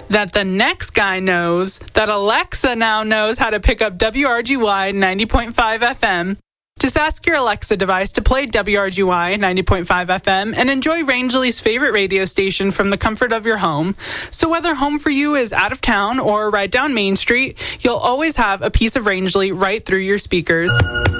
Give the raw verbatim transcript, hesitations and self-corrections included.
that the next guy knows that Alexa now knows how to pick up W R G Y ninety point five F M. Just ask your Alexa device to play W R G Y ninety point five F M and enjoy Rangeley's favorite radio station from the comfort of your home. So whether home for you is out of town or right down Main Street, you'll always have a piece of Rangeley right through your speakers.